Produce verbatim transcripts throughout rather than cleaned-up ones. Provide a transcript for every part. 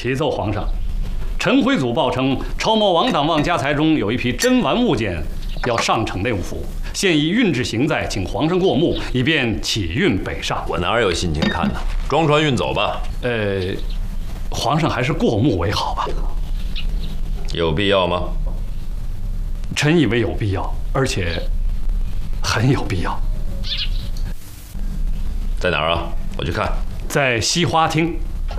启奏皇上，陈辉祖报称，超模王党望家财中有一批珍玩物件要上呈内务府，现已运至行在，请皇上过目，以便启运北上。 我哪有心情看呢？装船运走吧。 呃，皇上还是过目为好吧。 有必要吗？ 臣以为有必要，而且很有必要。 在哪儿啊？我去看。 在西花厅。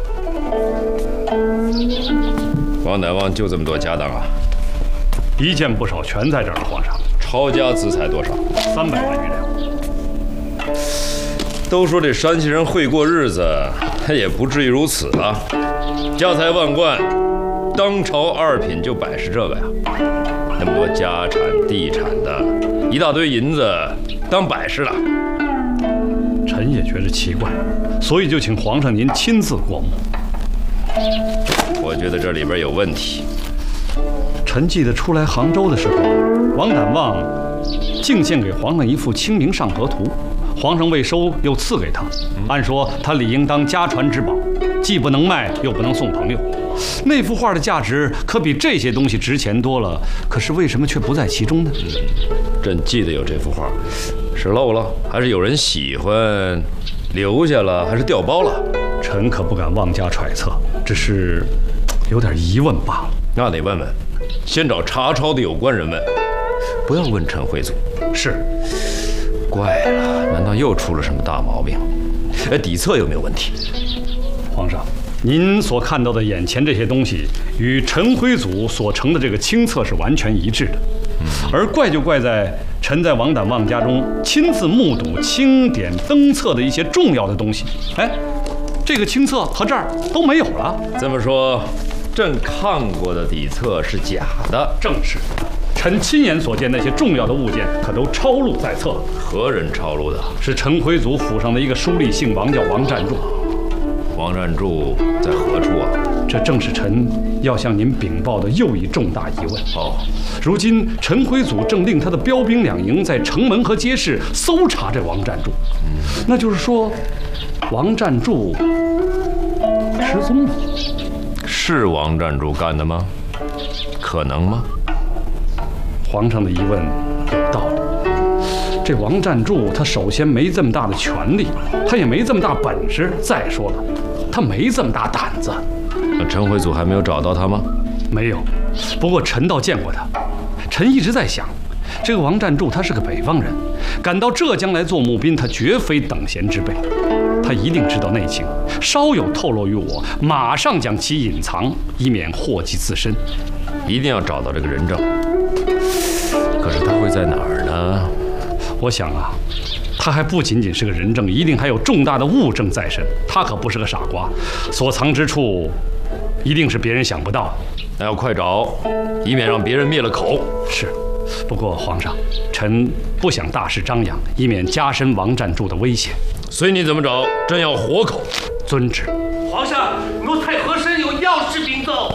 王乃望就这么多家当啊？ 一件不少，全在这儿了，皇上。 抄家资财多少？ 三百万余两。 都说这山西人会过日子，他也不至于如此啊。家财万贯，当朝二品就摆是这个呀。那么多家产、地产的，一大堆银子，当摆饰了。 臣也觉着奇怪，所以就请皇上您亲自过目。 我觉得这里边有问题。 臣记得初来杭州的时候，王胆望敬献给皇上一幅《清明上河图》，皇上未收，又赐给他。按说他理应当家传之宝，既不能卖，又不能送朋友。那幅画的价值可比这些东西值钱多了，可是为什么却不在其中呢？ 朕记得有这幅画，是漏了，还是有人喜欢，留下了，还是调包了？ 臣可不敢妄加揣测，只是有点疑问罢了。 那得问问，先找查抄的有关人问，不要问陈辉祖。 是。 怪了，难道又出了什么大毛病？哎，底册有没有问题？ 皇上，您所看到的眼前这些东西，与陈辉祖所呈的这个清册是完全一致的。嗯、而怪就怪在臣在王胆望家中亲自目睹清点登册的一些重要的东西。哎，这个清册和这儿都没有了。 这么说，朕看过的底册是假的？ 正是。臣亲眼所见，那些重要的物件可都抄录在册。 何人抄录的？ 是陈辉祖府上的一个书吏，姓王，叫王占柱。 王占柱在何处啊？ 这正是臣要向您禀报的又一重大疑问。 哦， 如今陈辉祖正令他的标兵两营在城门和街市搜查这王占柱。嗯，那就是说，王占柱失踪了。 是王占柱干的吗？可能吗？ 皇上的疑问有道理。这王占柱他首先没这么大的权力，他也没这么大本事。再说了，他没这么大胆子。 那陈辉祖还没有找到他吗？ 没有。不过臣倒见过他。臣一直在想，这个王占柱他是个北方人，赶到浙江来做募兵，他绝非等闲之辈。他一定知道内情，稍有透露于我，马上将其隐藏，以免祸及自身。 一定要找到这个人证。可是他会在哪儿呢？ 我想啊，他还不仅仅是个人证，一定还有重大的物证在身。他可不是个傻瓜，所藏之处一定是别人想不到的。 那要快找，以免让别人灭了口。 是，不过皇上，臣不想大肆张扬，以免加深王占柱的危险。 随你怎么找，朕要活口。 遵旨。 皇上，奴才和珅有要事禀奏。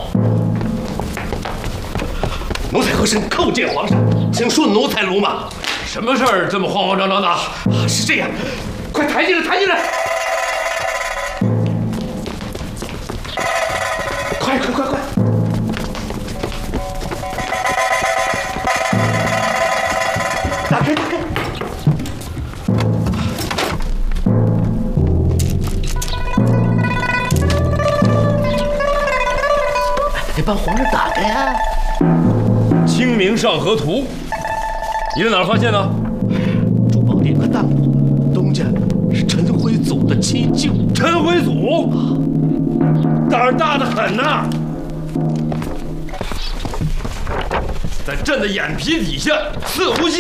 奴才和珅叩见皇上，请恕奴才鲁莽。 什么事儿这么慌慌张张的？啊， 是这样，快抬进来，抬进来！快快快快！打开打开！你帮皇上打开啊！ 《清明上河图》，你在哪儿发现的？ 珠宝店和当铺，东家是陈辉祖的亲舅。 陈辉祖，胆儿大得很呐！在朕的眼皮底下刺呼吸。